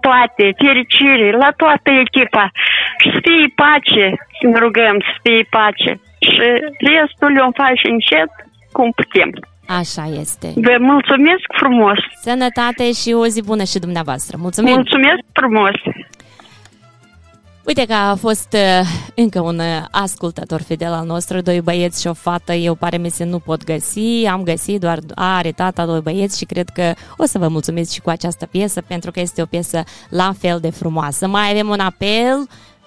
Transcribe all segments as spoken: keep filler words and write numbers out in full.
toate, fericire la toată echipa. Și să fie pace, ne rugăm să fie pace. Și restul o face încet cum putem. Așa este. Vă mulțumesc frumos. Sănătate și o zi bună și dumneavoastră. Mulțumim. Mulțumesc frumos. Uite că a fost uh, încă un uh, ascultător fidel al nostru, doi băieți și o fată, eu pare mi se nu pot găsi, am găsit doar are tata, doi băieți și cred că o să vă mulțumiți și cu această piesă, pentru că este o piesă la fel de frumoasă. Mai avem un apel.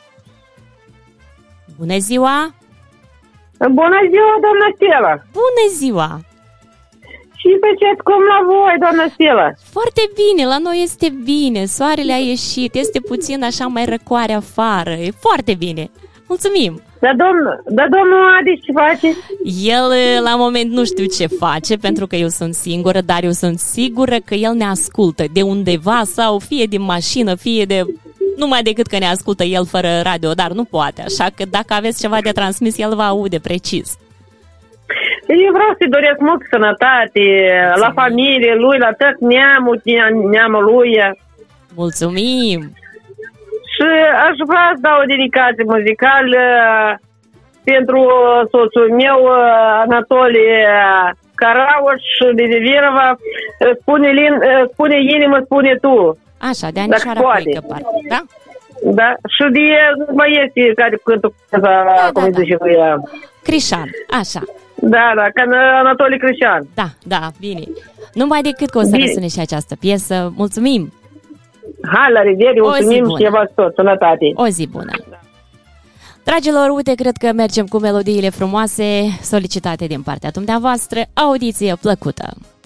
Bună ziua! Bună ziua, doamna Stella! Bună ziua! Și pe ce cum la voi, doamna Stella? Foarte bine, la noi este bine, soarele a ieșit, este puțin așa mai răcoare afară, e foarte bine. Mulțumim! Dar domnul, dar domnul Adi ce face? El la moment nu știu ce face, pentru că eu sunt singură, dar eu sunt sigură că el ne ascultă de undeva sau fie din mașină, fie de... Numai decât că ne ascultă el fără radio, dar nu poate, așa că dacă aveți ceva de transmis, el va aude precis. Eu vreau să-i doresc mult sănătate, mulțumim. La familie lui, la tot neamul, neamul lui. Mulțumim! Și aș vrea să dau o dedicație muzicală pentru soțul meu, Anatolie Carauș de Virova. Spune, spune inimă, spune tu. Așa, de Anișoara Puică, parcă, da? Da, și de băieții care cântă da, cum da, zice da. Crișan, așa. Da, da, ca Anatolie Crișan. Da, da, bine. Numai decât că o să ne sune și această piesă. Mulțumim! Hai, la revedere, mulțumim și ceva tot, sănătate! O zi bună! Dragilor, uite, cred că mergem cu melodiile frumoase solicitate din partea dumneavoastră. Audiție plăcută!